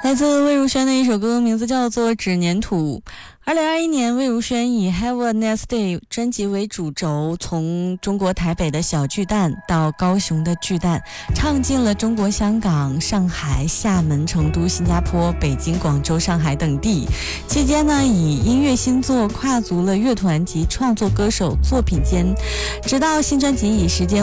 来自魏如萱的一首歌，名字叫做《纸黏土》。2021年，魏如萱以 Have a Nice Day 专辑为主轴，从中国台北的小巨蛋到高雄的巨蛋，唱进了中国香港、上海、厦门、成都、新加坡、北京、广州、上海等地。期间呢，以音乐新作跨足了乐团及创作歌手作品间，直到新专辑以时间